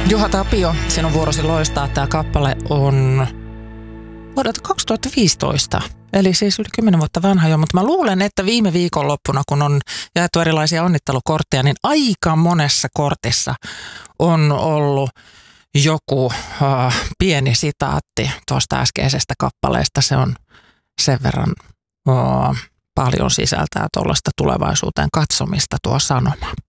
Juha Tapio, sinun vuorosi loistaa. Tämä kappale on vuodelta 2015, eli siis yli 10 vuotta vanha jo, mutta mä luulen, että viime viikonloppuna, kun on jaettu erilaisia onnittelukortteja, niin aika monessa kortissa on ollut joku pieni sitaatti tuosta äskeisestä kappaleesta. Se on sen verran paljon sisältää tuollaista tulevaisuuteen katsomista tuo sanoma.